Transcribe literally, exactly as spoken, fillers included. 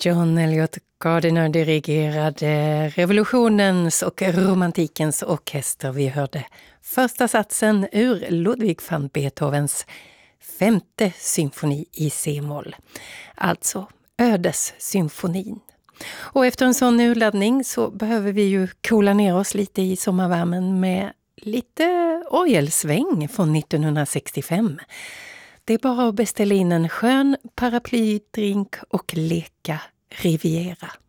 John Elliott Gardiner dirigerade revolutionens och romantikens orkester. Vi hörde första satsen ur Ludwig van Beethovens femte symfoni i C-moll. Alltså ödessymfonin. Och efter en sån urladdning så behöver vi ju coola ner oss lite i sommarvärmen med lite orgelsväng från nittonhundrasextiofem. Det är bara att beställa in en skön paraplydrink och leka Riviera.